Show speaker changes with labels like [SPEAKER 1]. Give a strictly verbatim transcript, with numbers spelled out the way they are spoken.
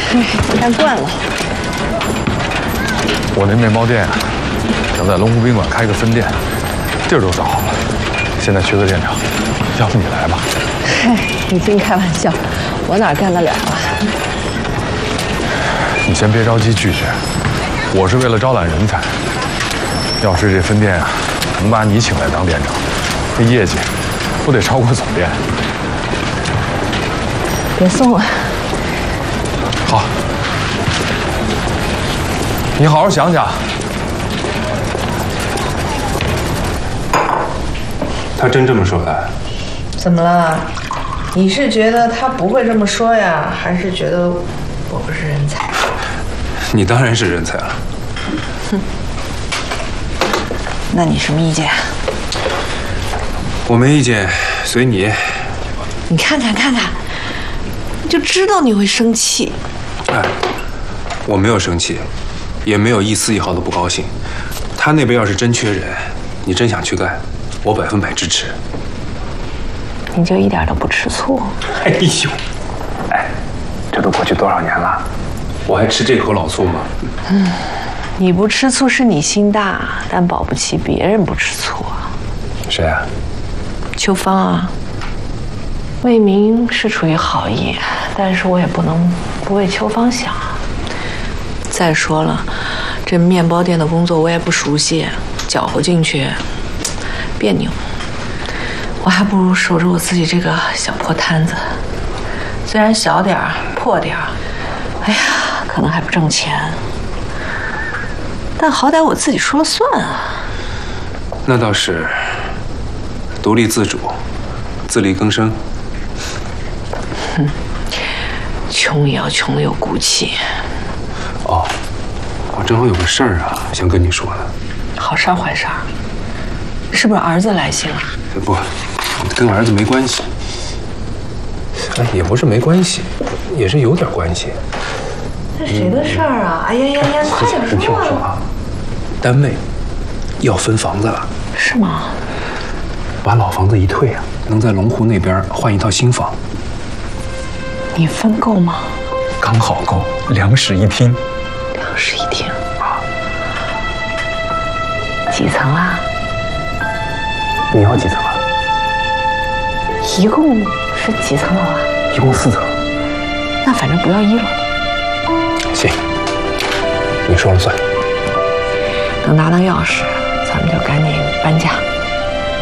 [SPEAKER 1] 哎，干惯了。
[SPEAKER 2] 我那面包店啊，想在龙湖宾馆开个分店，地儿都找好了，现在缺个店长，要不你来吧？
[SPEAKER 1] 嗨，你净开玩笑，我哪干得了啊？
[SPEAKER 2] 你先别着急拒绝，我是为了招揽人才。要是这分店啊，能把你请来当店长，那业绩不得超过总店？
[SPEAKER 1] 别送了。
[SPEAKER 2] 好，你好好想想。
[SPEAKER 3] 他真这么说的？
[SPEAKER 4] 怎么了？你是觉得他不会这么说呀，还是觉得我不是人才？
[SPEAKER 3] 你当然是人才了。
[SPEAKER 4] 哼。那你什么意见？
[SPEAKER 3] 我没意见，随你。
[SPEAKER 4] 你看看看看，就知道你会生气。
[SPEAKER 3] 哎，我没有生气，也没有一丝一毫的不高兴。他那边要是真缺人，你真想去干，我百分百支持。
[SPEAKER 4] 你就一点都不吃醋？
[SPEAKER 3] 哎呦，哎，这都过去多少年了，我还吃这口老醋吗？
[SPEAKER 4] 嗯，你不吃醋是你心大，但保不齐别人不吃醋啊。
[SPEAKER 3] 谁啊？
[SPEAKER 4] 秋芳啊。魏明是出于好意，但是我也不能不为秋芳想。再说了，这面包店的工作我也不熟悉，搅和进去别扭。我还不如守着我自己这个小破摊子，虽然小点儿破点儿，哎呀，可能还不挣钱，但好歹我自己说了算啊。
[SPEAKER 3] 那倒是，独立自主，自力更生。
[SPEAKER 4] 哼，穷也要穷得有骨气。
[SPEAKER 3] 哦，我正好有个事儿啊，想跟你说呢。
[SPEAKER 4] 好事坏事？是不是儿子来信了？
[SPEAKER 3] 不，跟儿子没关系。哎，也不是没关系，也是有点关系。
[SPEAKER 4] 这谁的事儿啊？哎呀呀呀，快点说！
[SPEAKER 3] 你听我说啊，单位要分房子了。
[SPEAKER 4] 是吗？
[SPEAKER 3] 把老房子一退啊，能在龙湖那边换一套新房。
[SPEAKER 4] 你分够吗？
[SPEAKER 2] 刚好够，两室一厅。
[SPEAKER 4] 两室一厅啊？几层啊？
[SPEAKER 3] 你要几层啊？
[SPEAKER 4] 一共是几层楼啊？
[SPEAKER 3] 一共四层。
[SPEAKER 4] 那反正不要一楼。
[SPEAKER 3] 行，你说了算。
[SPEAKER 4] 等拿到钥匙，咱们就赶紧搬家。